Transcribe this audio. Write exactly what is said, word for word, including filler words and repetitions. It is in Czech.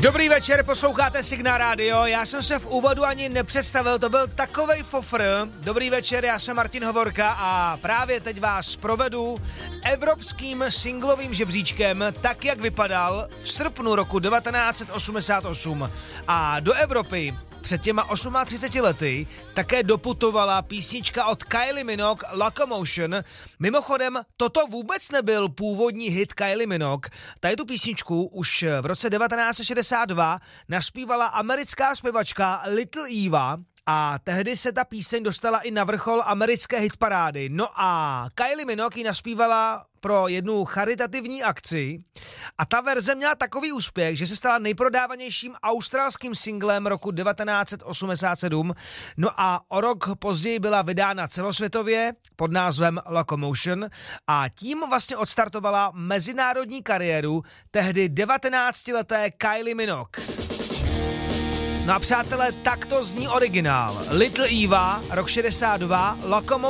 Dobrý večer, posloucháte Signál Radio, já jsem se v úvodu ani nepředstavil, to byl takovej fofr. Dobrý večer, já jsem Martin Hovorka a právě teď vás provedu evropským singlovým žebříčkem, tak jak vypadal v srpnu roku devatenáct osmdesát osm. A do Evropy před těma třiceti osmi lety také doputovala písnička od Kylie Minogue Locomotion. Mimochodem, toto vůbec nebyl původní hit Kylie Minogue. Tady tu písničku už v roce devatenáct šedesát dva naspívala americká zpěvačka Little Eva a tehdy se ta píseň dostala i na vrchol americké hitparády. No a Kylie Minogue ji naspívala pro jednu charitativní akci a ta verze měla takový úspěch, že se stala nejprodávanějším australským singlem roku devatenáct osmdesát sedm. No a o rok později byla vydána celosvětově pod názvem Locomotion a tím vlastně odstartovala mezinárodní kariéru tehdy devatenáctileté Kylie Minogue. No a přátelé, takto zní originál. Little Eva, rok šedesát dva, Locomotion.